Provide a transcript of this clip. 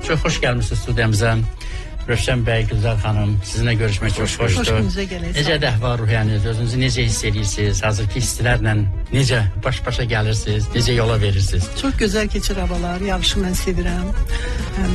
Çox xoş gəlmişsiniz studiyamıza. Rövşən bəy, Gülzar xanım, sizinlə görüşmək çox xoşdur. Necə əhval-ruhiyyəniz, özünüzü necə hiss edirsiniz? Hazırki hisslərlə necə baş-başa gəlirsiniz, necə yola verirsiniz? Çox gözəl keçir havalar, yağışı mən sevirəm.